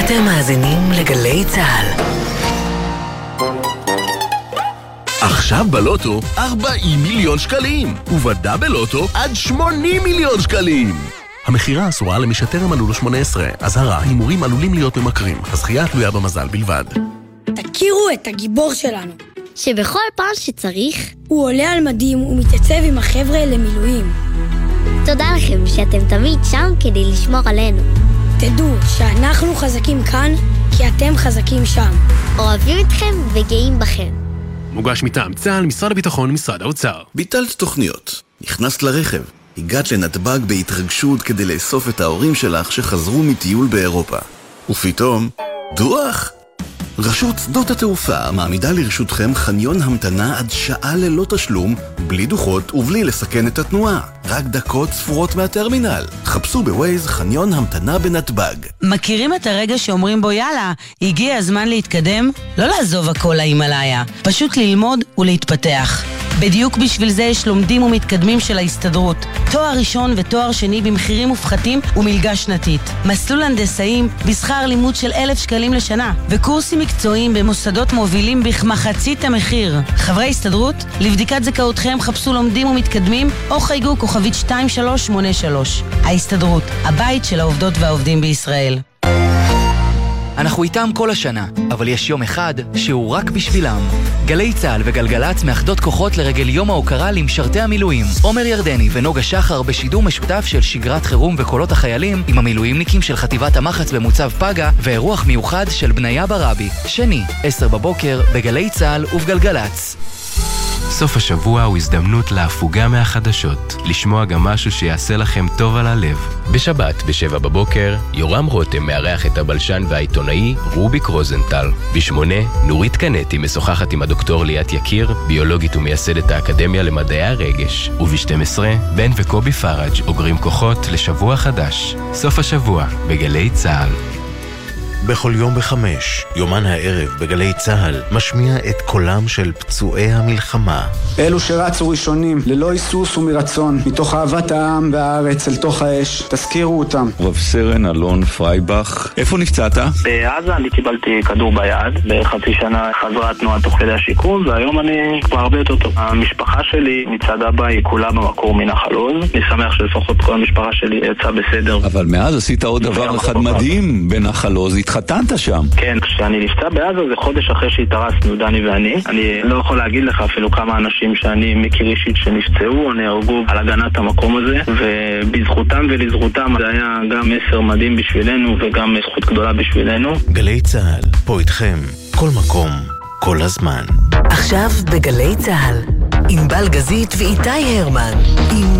אתם מאזינים לגלי צהל. עכשיו בלוטו 40 מיליון שקלים, ובדאבל לוטו עד 80 מיליון שקלים. המחירה אסורה למי שטרם מלאו לו 18. אזהרה, הימורים עלולים להיות ממכרים. הזכייה תלויה במזל בלבד. תכירו את הגיבור שלנו, שבכל פעם שצריך הוא עולה על מדים ומתייצב עם החבר'ה למילואים. תודה לכם שאתם תמיד שם כדי לשמור עלינו. תדעו שאנחנו חזקים כאן כי אתם חזקים שם. אוהבים אתכם וגאים בכם. מוגש מטעם צה"ל, משרד הביטחון, משרד האוצר. ביטלת תוכניות, נכנסת לרכב, הגעת לנתב"ג בהתרגשות כדי לאסוף את ההורים שלך שחזרו מטיול באירופה. ופתאום, דוח! רשות שדות התעופה מעמידה לרשותכם חניון המתנה עד שעה ללא תשלום, בלי דוחות ובלי לסכן את התנועה. רק דקות ספורות מהטרמינל. חפשו בווייז חניון המתנה בנתב"ג. מכירים את הרגע שאומרים בו יאללה, הגיע הזמן להתקדם? לא לעזוב הכל להימאליה, פשוט ללמוד ולהתפתח. בדיוק בשביל זה יש לומדים ומתקדמים של ההסתדרות. תואר ראשון ותואר שני במחירים מופחתים ומלגה שנתית. מסלול הנדסאים בשכר לימוד של 1,000 שקלים לשנה. וקורסים מקצועיים במוסדות מובילים בכמחצית המחיר. חברי הסתדרות, לבדיקת זכאותכם חפשו לומדים ומתקדמים או חייגו כוכבית 2383. ההסתדרות, הבית של העובדות והעובדים בישראל. אנחנו איתם כל השנה, אבל יש יום אחד שהוא רק בשבילם. גלי צהל וגלגלץ מאחדות כוחות לרגל יום ההוקרה למשרתי המילואים. עומר ירדני ונוגה שחר בשידור משותף של שגרת חירום וקולות החיילים עם המילואימניקים של חטיבת המחץ במוצב פגה ואירוח מיוחד של בניה ברבי. שני, 10 בבוקר בגלי צהל ובגלגלץ. סוף השבוע הוא הזדמנות להפוגה מהחדשות, לשמוע גם משהו שיעשה לכם טוב על הלב. בשבת ב7 בבוקר, יורם רותם מארח את הבלשן והעיתונאי רוביק רוזנטל. ב8, נורית קנטי משוחחת עם הדוקטור ליאת יקיר, ביולוגית ומייסדת האקדמיה למדעי הרגש. וב12, בן וקובי פראג' אוגרים כוחות לשבוע חדש. סוף השבוע בגלי צהל. בכל יום ב5, יומן הערב בגלי צהל משמיע את קולם של פצועי המלחמה. אלו שרצו ראשונים, ללא היסוס ומרצון, מתוך אהבת העם והארץ אל תוך האש, תזכירו אותם. רב סרן אלון פרייבך, איפה נפצעת? בעזה אני קיבלתי כדור ביד, בחצי שנה חזרה התנועה תוך כדי השיקום, והיום אני כבר הרבה יותר טוב. המשפחה שלי מצד אבא היא כולה במקור מנחל עוז, אני שמח שלפחות כל המשפחה שלי יצאה בסדר. אבל מאז עשית עוד דבר אחד מדהים בנחל עוז, התחתנת שם. כן, כשאני נפצע בעזה זה חודש אחרי שהתארסנו, דני ואני. אני לא יכול להגיד לך אפילו כמה אנשים שאני מכיר אישית שנפצעו או נהרגו על הגנת המקום הזה, ובזכותם ולזכותם זה היה גם מסר מדהים בשבילנו וגם זכות גדולה בשבילנו. גלי צהל, פה איתכם, כל מקום, כל הזמן. עכשיו בגלי צהל, עם בלגזית ואיתי הרמן. עם